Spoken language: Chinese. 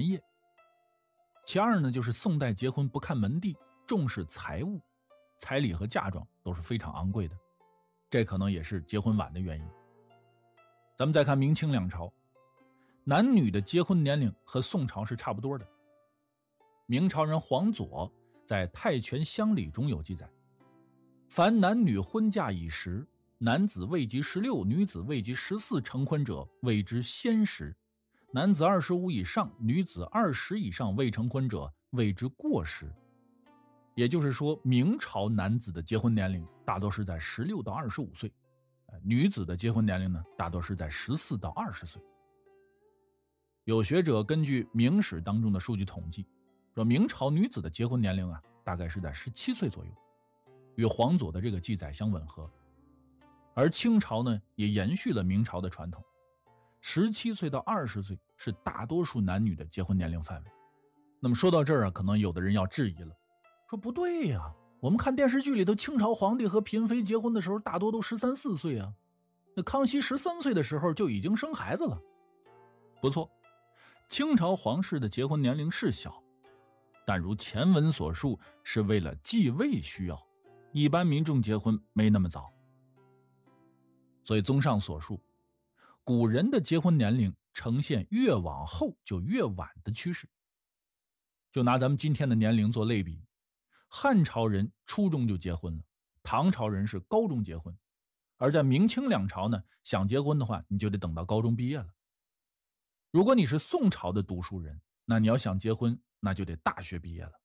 年夜。其二呢，就是宋代结婚不看门第，重视财物，彩礼和嫁妆都是非常昂贵的，这可能也是结婚晚的原因。咱们再看明清两朝，男女的结婚年龄和宋朝是差不多的。明朝人黄佐在《太泉乡里》中有记载，凡男女婚嫁已时，男子未及16，女子未及14成婚者，谓之先时；男子25以上，女子20以上未成婚者，谓之过时。也就是说，明朝男子的结婚年龄大多是在16到25岁，女子的结婚年龄呢，大多是在14到20岁。有学者根据明史当中的数据统计，说明朝女子的结婚年龄啊，大概是在17岁左右，与黄佐的这个记载相吻合。而清朝呢，也延续了明朝的传统，17岁到20岁是大多数男女的结婚年龄范围。那么说到这儿啊，可能有的人要质疑了，说不对呀，我们看电视剧里头，清朝皇帝和嫔妃结婚的时候大多都13、14岁啊，那康熙13岁的时候就已经生孩子了。不错，清朝皇室的结婚年龄是小，但如前文所述，是为了继位需要，一般民众结婚没那么早。所以综上所述，古人的结婚年龄呈现越往后就越晚的趋势。就拿咱们今天的年龄做类比，汉朝人初中就结婚了，唐朝人是高中结婚，而在明清两朝呢，想结婚的话，你就得等到高中毕业了。如果你是宋朝的读书人，那你要想结婚，那就得大学毕业了。